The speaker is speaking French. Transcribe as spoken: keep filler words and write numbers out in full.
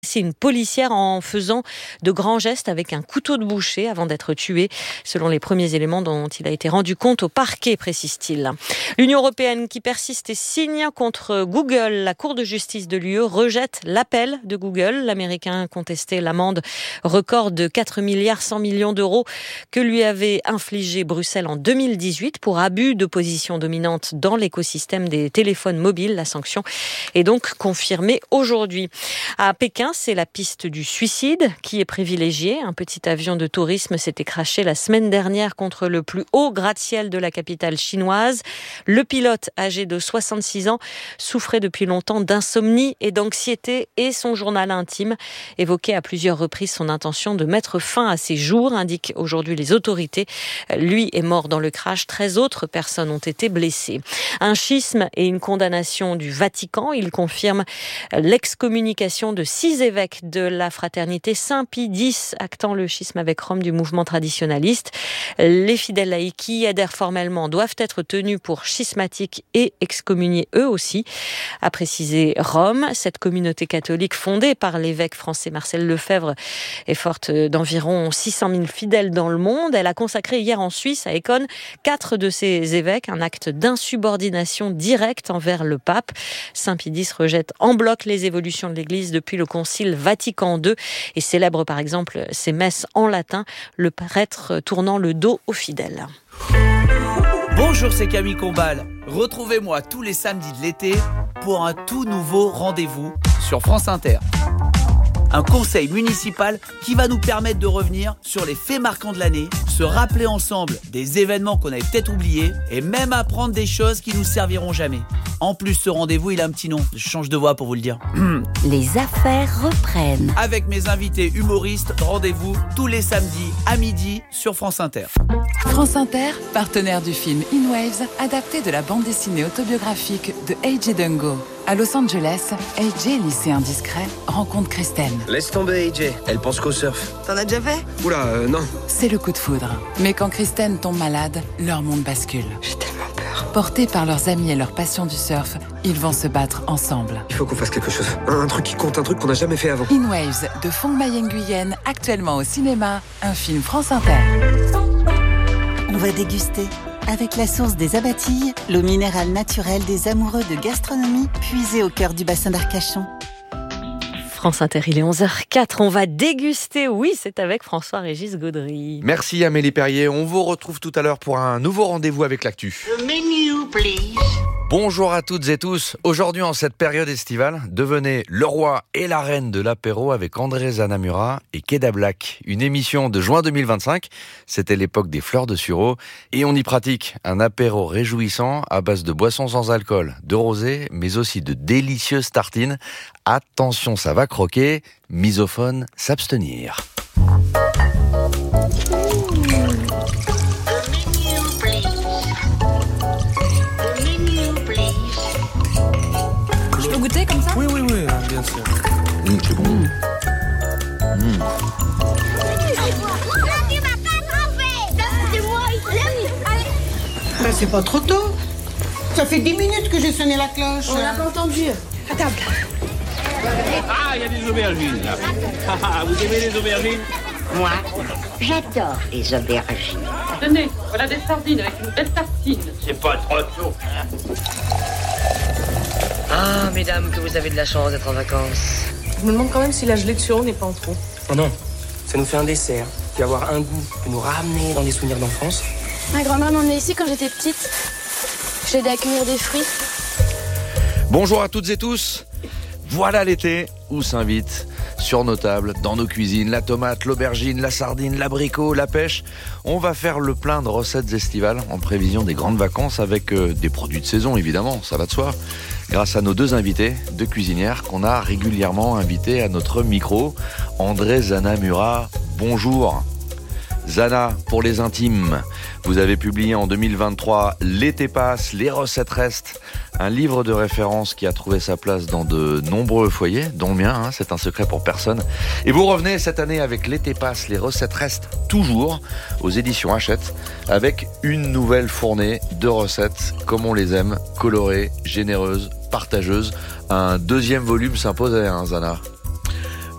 C'est une policière en faisant de grands gestes avec un couteau de boucher avant d'être tuée, selon les premiers éléments dont il a été rendu compte au parquet, précise-t-il. L'Union européenne qui persiste et signe contre Google. La Cour de justice de l'U E rejette l'appel de Google. L'Américain contestait l'amende record de quatre milliards cent millions d'euros que lui avait infligé Bruxelles en deux mille dix-huit pour abus de position dominante dans l'écosystème des téléphones mobiles. La sanction est donc confirmée aujourd'hui. À Pékin, c'est la piste du suicide qui est privilégiée. Un petit avion de tourisme s'était crashé la semaine dernière contre le plus haut gratte-ciel de la capitale chinoise. Le pilote, âgé de soixante-six ans, souffrait depuis longtemps d'insomnie et d'anxiété et son journal intime évoquait à plusieurs reprises son intention de mettre fin à ses jours, indiquent aujourd'hui les autorités. Lui est mort dans le crash. treize autres personnes ont été blessées. Un schisme et une condamnation du Vatican. Il confirme l'excommunication de six évêques de la fraternité Saint-Pie X, actant le schisme avec Rome du mouvement traditionnaliste. Les fidèles laïcs qui adhèrent formellement doivent être tenus pour schismatiques et excommuniés eux aussi, a précisé Rome. Cette communauté catholique fondée par l'évêque français Marcel Lefebvre est forte d'environ six cent mille fidèles dans le monde. Elle a consacré hier en Suisse, à Écône, quatre de ses évêques, un acte d'insubordination directe envers le pape. Saint-Pie X rejette en bloc les évolutions de l'Église depuis le Concile Vatican deux et célèbre par exemple ses messes en latin, le prêtre tournant le dos aux fidèles. Bonjour, c'est Camille Combal. Retrouvez-moi tous les samedis de l'été pour un tout nouveau rendez-vous sur France Inter. Un conseil municipal qui va nous permettre de revenir sur les faits marquants de l'année, se rappeler ensemble des événements qu'on avait peut-être oubliés et même apprendre des choses qui nous serviront jamais. En plus, ce rendez-vous, il a un petit nom. Je change de voix pour vous le dire. Les affaires reprennent. Avec mes invités humoristes, rendez-vous tous les samedis à midi sur France Inter. France Inter, partenaire du film In Waves, adapté de la bande dessinée autobiographique de A J Dungo. À Los Angeles, A J, lycéen discret, rencontre Kristen. Laisse tomber A J, elle pense qu'au surf. T'en as déjà fait ? Oula, euh, non. C'est le coup de foudre. Mais quand Kristen tombe malade, leur monde bascule. J'ai tellement peur. Portés par leurs amis et leur passion du surf, ils vont se battre ensemble. Il faut qu'on fasse quelque chose. Un, un truc qui compte, un truc qu'on n'a jamais fait avant. In Waves, de Phong Mai Nguyen, actuellement au cinéma, un film France Inter. On va déguster. Avec la source des Abatilles, l'eau minérale naturelle des amoureux de gastronomie, puisée au cœur du bassin d'Arcachon. France Inter, il est onze heures quatre. On va déguster, oui, c'est avec François-Régis Gaudry. Merci Amélie Perrier. On vous retrouve tout à l'heure pour un nouveau rendez-vous avec l'actu. The menu, please. Bonjour à toutes et tous. Aujourd'hui, en cette période estivale, devenez le roi et la reine de l'apéro avec André Zanamura et Keda Black. Une émission de juin deux mille vingt-cinq. C'était l'époque des fleurs de sureau. Et on y pratique un apéro réjouissant à base de boissons sans alcool, de rosé, mais aussi de délicieuses tartines. Attention, ça va croquer. Misophone, s'abstenir. Je peux goûter comme ça ? Oui, oui, oui, bien sûr. Mmh, c'est bon. Mmh. Mmh. Ben, c'est pas trop tôt. Ça fait dix minutes que j'ai sonné la cloche. On n'a pas entendu. À table. Ah, il y a des aubergines là. Vous aimez les aubergines ? Moi, j'adore les aubergines. Tenez, voilà des sardines avec une belle tartine. C'est pas trop tôt. Ah, mesdames, que vous avez de la chance d'être en vacances. Je me demande quand même si la gelée de sureau n'est pas en trop. Oh non, ça nous fait un dessert qui va avoir un goût, qui peut nous ramener dans des souvenirs d'enfance. Ma grand-mère m'emmenait ici quand j'étais petite. J'ai aidé à cueillir des fruits. Bonjour à toutes et tous. Voilà l'été où s'invite sur nos tables, dans nos cuisines, la tomate, l'aubergine, la sardine, l'abricot, la pêche. On va faire le plein de recettes estivales en prévision des grandes vacances avec euh, des produits de saison évidemment, ça va de soi. Grâce à nos deux invités, deux cuisinières qu'on a régulièrement invités à notre micro. André Zanamura, bonjour. Zana, pour les intimes, vous avez publié en deux mille vingt-trois « L'été passe, les recettes restent », un livre de référence qui a trouvé sa place dans de nombreux foyers, dont le mien, hein, c'est un secret pour personne. Et vous revenez cette année avec « L'été passe, les recettes restent toujours » aux éditions Hachette, avec une nouvelle fournée de recettes comme on les aime, colorées, généreuses, partageuses. Un deuxième volume s'imposait, hein, Zana.